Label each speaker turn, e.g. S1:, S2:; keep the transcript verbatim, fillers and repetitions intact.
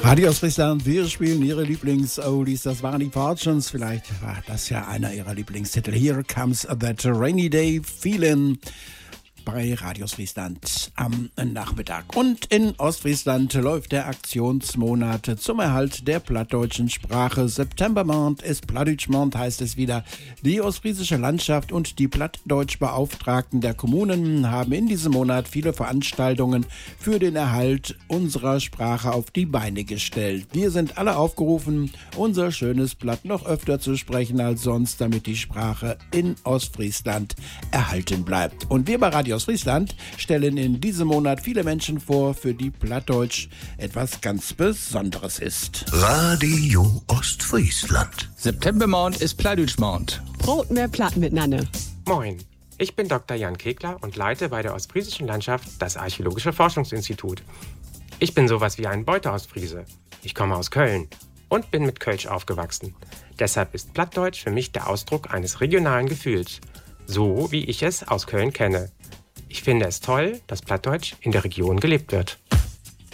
S1: Radio Ostfriesland, wir spielen Ihre Lieblings-Oldies. Das waren die Fortunes. Vielleicht war das ja einer Ihrer Lieblingstitel. Here Comes That Rainy Day Feeling bei Radio Ostfriesland am Nachmittag. Und in Ostfriesland läuft der Aktionsmonat zum Erhalt der plattdeutschen Sprache. Septembermonat ist Plattdeutschmonat, heißt es wieder. Die ostfriesische Landschaft und die Plattdeutschbeauftragten der Kommunen haben in diesem Monat viele Veranstaltungen für den Erhalt unserer Sprache auf die Beine gestellt. Wir sind alle aufgerufen, unser schönes Platt noch öfter zu sprechen als sonst, damit die Sprache in Ostfriesland erhalten bleibt. Und wir bei Radio Ostfriesland stellen in diesem Monat viele Menschen vor, für die Plattdeutsch etwas ganz Besonderes ist.
S2: Radio Ostfriesland.
S3: Septembermonat ist Plattdeutschmonat.
S4: Brot mehr Platt mit Nanne.
S5: Moin, ich bin Doktor Jan Kegler und leite bei der Ostfriesischen Landschaft das Archäologische Forschungsinstitut. Ich bin sowas wie ein Beuteostfriese. Ich komme aus Köln und bin mit Kölsch aufgewachsen. Deshalb ist Plattdeutsch für mich der Ausdruck eines regionalen Gefühls, so wie ich es aus Köln kenne. Ich finde es toll, dass Plattdeutsch in der Region gelebt wird.